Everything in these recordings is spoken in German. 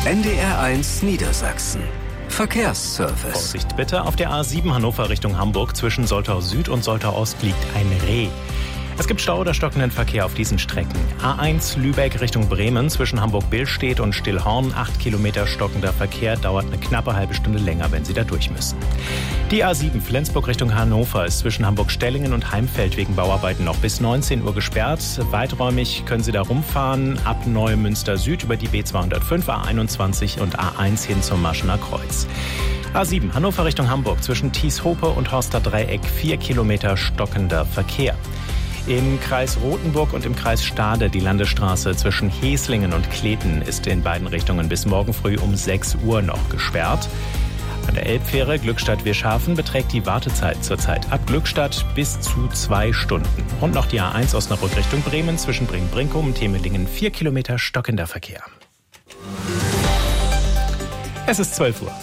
NDR1 Niedersachsen. Verkehrsservice. Vorsicht bitte, auf der A7 Hannover Richtung Hamburg zwischen Soltau Süd und Soltau Ost liegt ein Reh. Es gibt Stau oder stockenden Verkehr auf diesen Strecken. A1 Lübeck Richtung Bremen zwischen Hamburg-Billstedt und Stillhorn. 8 Kilometer stockender Verkehr, dauert eine knappe halbe Stunde länger, wenn Sie da durch müssen. Die A7 Flensburg Richtung Hannover ist zwischen Hamburg-Stellingen und Heimfeld wegen Bauarbeiten noch bis 19 Uhr gesperrt. Weiträumig können Sie da rumfahren ab Neumünster Süd über die B205, A21 und A1 hin zum Maschener Kreuz. A7 Hannover Richtung Hamburg zwischen Thieshope und Horster Dreieck 4 Kilometer stockender Verkehr. Im Kreis Rothenburg und im Kreis Stade die Landesstraße zwischen Heslingen und Kleten ist in beiden Richtungen bis morgen früh um 6 Uhr noch gesperrt. An der Elbfähre Glückstadt-Wirschhafen beträgt die Wartezeit zurzeit ab Glückstadt bis zu 2 Stunden. Und noch die A1 Osnabrück Richtung Bremen zwischen Bremen-Brinkum und Temelingen 4 Kilometer stockender Verkehr. Es ist 12 Uhr.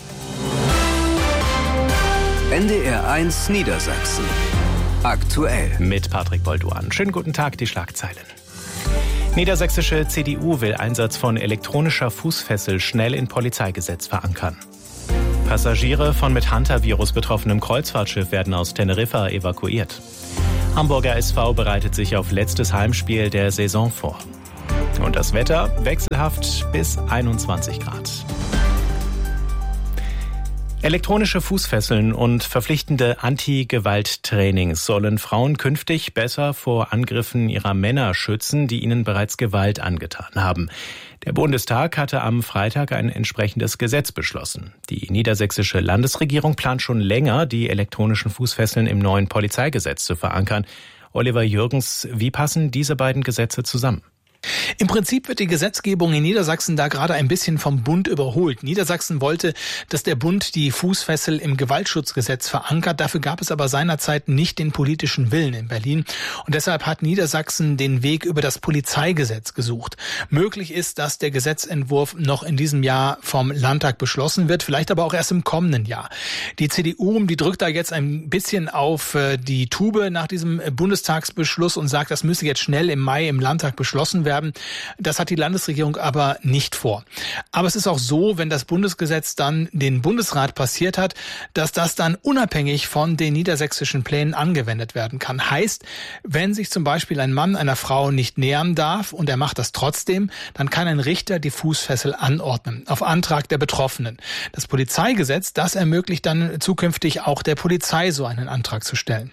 NDR1 Niedersachsen. Aktuell. Mit Patrick Bolduan. Schönen guten Tag, die Schlagzeilen. Niedersächsische CDU will Einsatz von elektronischer Fußfessel schnell in Polizeigesetz verankern. Passagiere von mit Hunter-Virus betroffenem Kreuzfahrtschiff werden aus Teneriffa evakuiert. Hamburger SV bereitet sich auf letztes Heimspiel der Saison vor. Und das Wetter wechselhaft bis 21 Grad. Elektronische Fußfesseln und verpflichtende Anti-Gewalt-Trainings sollen Frauen künftig besser vor Angriffen ihrer Männer schützen, die ihnen bereits Gewalt angetan haben. Der Bundestag hatte am Freitag ein entsprechendes Gesetz beschlossen. Die niedersächsische Landesregierung plant schon länger, die elektronischen Fußfesseln im neuen Polizeigesetz zu verankern. Oliver Jürgens, wie passen diese beiden Gesetze zusammen? Im Prinzip wird die Gesetzgebung in Niedersachsen da gerade ein bisschen vom Bund überholt. Niedersachsen wollte, dass der Bund die Fußfessel im Gewaltschutzgesetz verankert. Dafür gab es aber seinerzeit nicht den politischen Willen in Berlin. Und deshalb hat Niedersachsen den Weg über das Polizeigesetz gesucht. Möglich ist, dass der Gesetzentwurf noch in diesem Jahr vom Landtag beschlossen wird, vielleicht aber auch erst im kommenden Jahr. Die CDU, die drückt da jetzt ein bisschen auf die Tube nach diesem Bundestagsbeschluss und sagt, das müsse jetzt schnell im Mai im Landtag beschlossen werden. Das hat die Landesregierung aber nicht vor. Aber es ist auch so, wenn das Bundesgesetz dann den Bundesrat passiert hat, dass das dann unabhängig von den niedersächsischen Plänen angewendet werden kann. Heißt, wenn sich zum Beispiel ein Mann einer Frau nicht nähern darf und er macht das trotzdem, dann kann ein Richter die Fußfessel anordnen, auf Antrag der Betroffenen. Das Polizeigesetz, das ermöglicht dann zukünftig auch der Polizei, so einen Antrag zu stellen.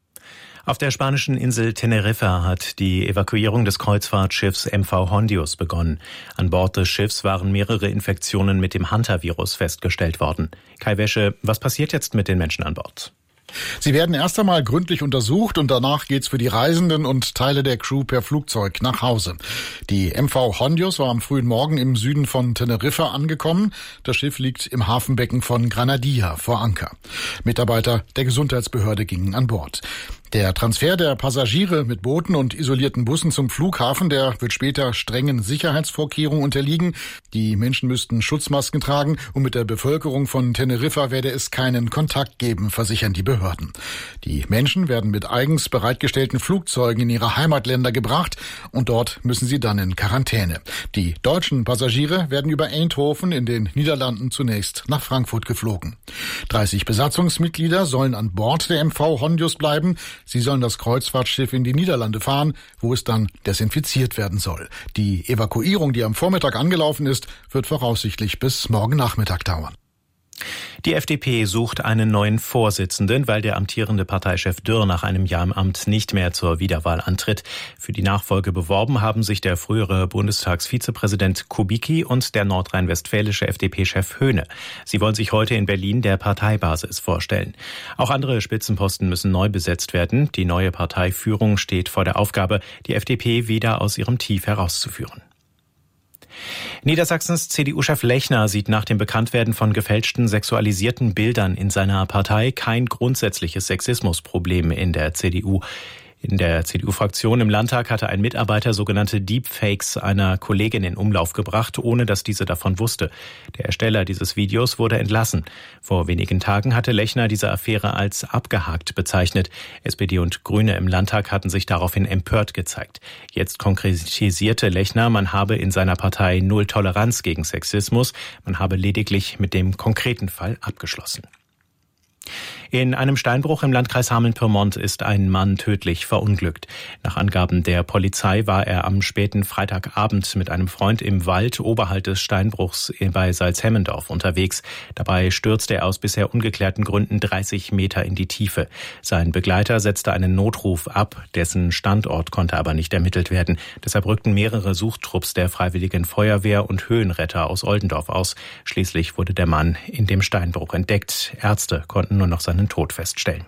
Auf der spanischen Insel Teneriffa hat die Evakuierung des Kreuzfahrtschiffs MV Hondius begonnen. An Bord des Schiffs waren mehrere Infektionen mit dem Hunter-Virus festgestellt worden. Kai Wäsche, was passiert jetzt mit den Menschen an Bord? Sie werden erst einmal gründlich untersucht und danach geht's für die Reisenden und Teile der Crew per Flugzeug nach Hause. Die MV Hondius war am frühen Morgen im Süden von Teneriffa angekommen. Das Schiff liegt im Hafenbecken von Granadilla vor Anker. Mitarbeiter der Gesundheitsbehörde gingen an Bord. Der Transfer der Passagiere mit Booten und isolierten Bussen zum Flughafen, der wird später strengen Sicherheitsvorkehrungen unterliegen. Die Menschen müssten Schutzmasken tragen und mit der Bevölkerung von Teneriffa werde es keinen Kontakt geben, versichern die Behörden. Die Menschen werden mit eigens bereitgestellten Flugzeugen in ihre Heimatländer gebracht und dort müssen sie dann in Quarantäne. Die deutschen Passagiere werden über Eindhoven in den Niederlanden zunächst nach Frankfurt geflogen. 30 Besatzungsmitglieder sollen an Bord der MV Hondius bleiben. Sie sollen das Kreuzfahrtschiff in die Niederlande fahren, wo es dann desinfiziert werden soll. Die Evakuierung, die am Vormittag angelaufen ist, wird voraussichtlich bis morgen Nachmittag dauern. Die FDP sucht einen neuen Vorsitzenden, weil der amtierende Parteichef Dürr nach einem Jahr im Amt nicht mehr zur Wiederwahl antritt. Für die Nachfolge beworben haben sich der frühere Bundestagsvizepräsident Kubicki und der nordrhein-westfälische FDP-Chef Höhne. Sie wollen sich heute in Berlin der Parteibasis vorstellen. Auch andere Spitzenposten müssen neu besetzt werden. Die neue Parteiführung steht vor der Aufgabe, die FDP wieder aus ihrem Tief herauszuführen. Niedersachsens CDU-Chef Lechner sieht nach dem Bekanntwerden von gefälschten sexualisierten Bildern in seiner Partei kein grundsätzliches Sexismusproblem in der CDU. In der CDU-Fraktion im Landtag hatte ein Mitarbeiter sogenannte Deepfakes einer Kollegin in Umlauf gebracht, ohne dass diese davon wusste. Der Ersteller dieses Videos wurde entlassen. Vor wenigen Tagen hatte Lechner diese Affäre als abgehakt bezeichnet. SPD und Grüne im Landtag hatten sich daraufhin empört gezeigt. Jetzt konkretisierte Lechner, man habe in seiner Partei null Toleranz gegen Sexismus. Man habe lediglich mit dem konkreten Fall abgeschlossen. In einem Steinbruch im Landkreis Hameln-Pyrmont ist ein Mann tödlich verunglückt. Nach Angaben der Polizei war er am späten Freitagabend mit einem Freund im Wald oberhalb des Steinbruchs bei Salzhemmendorf unterwegs. Dabei stürzte er aus bisher ungeklärten Gründen 30 Meter in die Tiefe. Sein Begleiter setzte einen Notruf ab, dessen Standort konnte aber nicht ermittelt werden. Deshalb rückten mehrere Suchtrupps der Freiwilligen Feuerwehr und Höhenretter aus Oldendorf aus. Schließlich wurde der Mann in dem Steinbruch entdeckt. Ärzte konnten nur noch seinen Tod feststellen.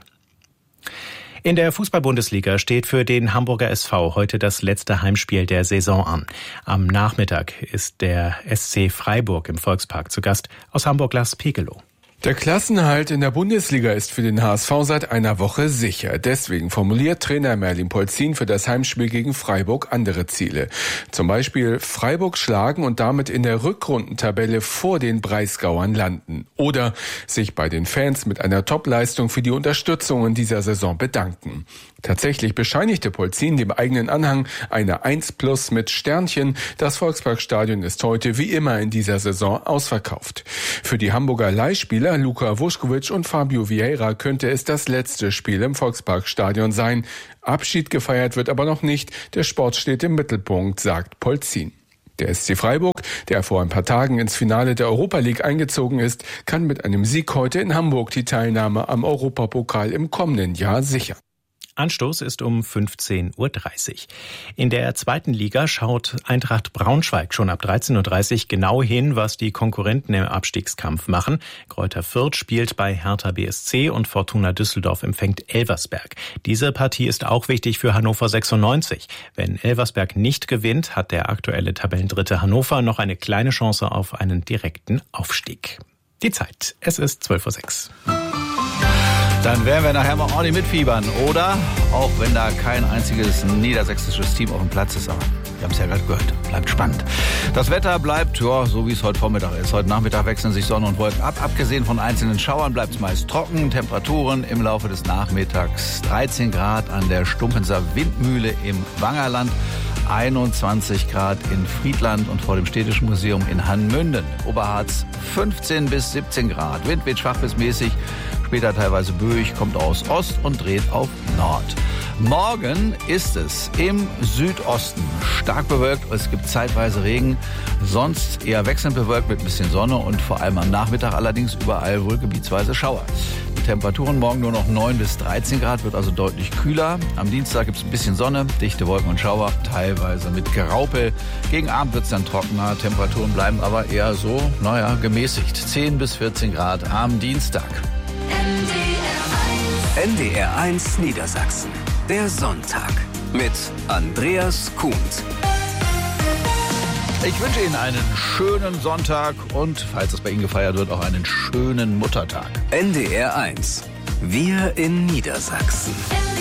In der Fußball-Bundesliga steht für den Hamburger SV heute das letzte Heimspiel der Saison an. Am Nachmittag ist der SC Freiburg im Volkspark zu Gast. Aus Hamburg Lars Pekelow. Der Klassenerhalt in der Bundesliga ist für den HSV seit einer Woche sicher. Deswegen formuliert Trainer Merlin Polzin für das Heimspiel gegen Freiburg andere Ziele. Zum Beispiel Freiburg schlagen und damit in der Rückrundentabelle vor den Breisgauern landen. Oder sich bei den Fans mit einer Topleistung für die Unterstützung in dieser Saison bedanken. Tatsächlich bescheinigte Polzin dem eigenen Anhang eine 1+ mit Sternchen. Das Volksparkstadion ist heute wie immer in dieser Saison ausverkauft. Für die Hamburger Leihspieler Luka Vuskovic und Fabio Vieira könnte es das letzte Spiel im Volksparkstadion sein. Abschied gefeiert wird aber noch nicht. Der Sport steht im Mittelpunkt, sagt Polzin. Der SC Freiburg, der vor ein paar Tagen ins Finale der Europa League eingezogen ist, kann mit einem Sieg heute in Hamburg die Teilnahme am Europapokal im kommenden Jahr sichern. Anstoß ist um 15.30 Uhr. In der zweiten Liga schaut Eintracht Braunschweig schon ab 13.30 Uhr genau hin, was die Konkurrenten im Abstiegskampf machen. Greuther Fürth spielt bei Hertha BSC und Fortuna Düsseldorf empfängt Elversberg. Diese Partie ist auch wichtig für Hannover 96. Wenn Elversberg nicht gewinnt, hat der aktuelle Tabellendritte Hannover noch eine kleine Chance auf einen direkten Aufstieg. Die Zeit, es ist 12.06 Uhr. Dann werden wir nachher mal ordentlich mitfiebern, oder? Auch wenn da kein einziges niedersächsisches Team auf dem Platz ist. Aber wir haben es ja gerade gehört. Bleibt spannend. Das Wetter bleibt, ja, so wie es heute Vormittag ist. Heute Nachmittag wechseln sich Sonne und Wolken ab. Abgesehen von einzelnen Schauern bleibt es meist trocken. Temperaturen im Laufe des Nachmittags 13 Grad an der Stumpenser Windmühle im Wangerland. 21 Grad in Friedland und vor dem Städtischen Museum in Hanmünden. Oberharz 15 bis 17 Grad. Wind weht schwach bis mäßig, später teilweise böig, kommt aus Ost und dreht auf Nord. Morgen ist es im Südosten stark bewölkt. Es gibt zeitweise Regen, sonst eher wechselnd bewölkt mit ein bisschen Sonne und vor allem am Nachmittag allerdings überall wohl gebietsweise Schauer. Die Temperaturen morgen nur noch 9 bis 13 Grad, wird also deutlich kühler. Am Dienstag gibt es ein bisschen Sonne, dichte Wolken und Schauer, teilweise mit Geraupel. Gegen Abend wird es dann trockener, Temperaturen bleiben aber eher so, gemäßigt. 10 bis 14 Grad am Dienstag. NDR 1 Niedersachsen. Der Sonntag mit Andreas Kuhnt. Ich wünsche Ihnen einen schönen Sonntag und, falls es bei Ihnen gefeiert wird, auch einen schönen Muttertag. NDR 1. Wir in Niedersachsen.